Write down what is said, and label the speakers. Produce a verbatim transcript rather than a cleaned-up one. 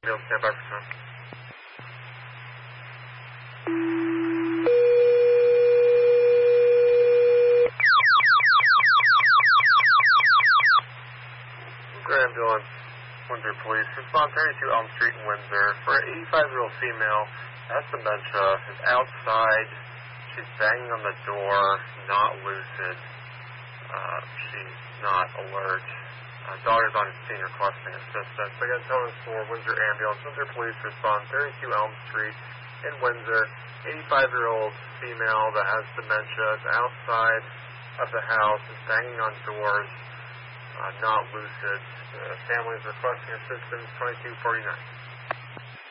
Speaker 1: Field, stand by for time. Ambulance, Windsor Police. Respond thirty-two Elm Street in Windsor for an eighty-five-year-old female has dementia, is outside. She's banging on the door, not lucid. Uh, she's not alert. Uh, daughter's on scene requesting assistance. I got towing for Windsor Ambulance. Windsor Police respond thirty-two Elm Street in Windsor. eighty-five-year-old female that has dementia is outside of the house, is banging on doors, uh, not lucid. The family is requesting assistance, twenty-two forty-nine.